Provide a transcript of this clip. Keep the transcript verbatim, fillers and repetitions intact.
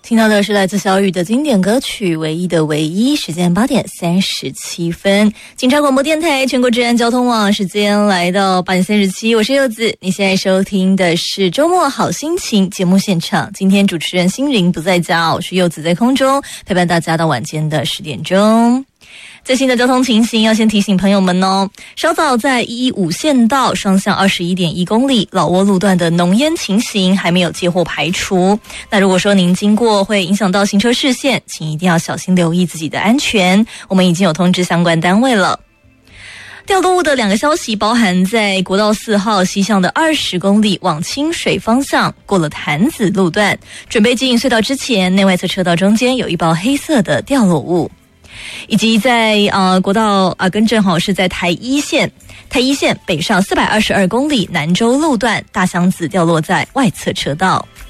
听到的是来自小雨的经典歌曲《唯一的唯一》，时间八点三十七分。警察广播电台全国治安交通网，时间来到八点三十七，我是柚子。你现在收听的是周末好心情节目现场，今天主持人心灵不在家，我是柚子在空中陪伴大家到晚间的十点钟。最新的交通情形要先提醒朋友们哦，稍早在一一五县道双向 二十一点一公里老挝路段的浓烟情形还没有接获排除。那如果说您经过会影响到行车视线，请一定要小心留意自己的安全，我们已经有通知相关单位了。掉落物的两个消息包含在国道四号西向的二十公里往清水方向过了潭子路段，准备进隧道之前，内外侧车道中间有一包黑色的掉落物。以及在呃国道啊，更正好是在台一线，台一线北上四百二十二公里南州路段，大箱子掉落在外侧车道。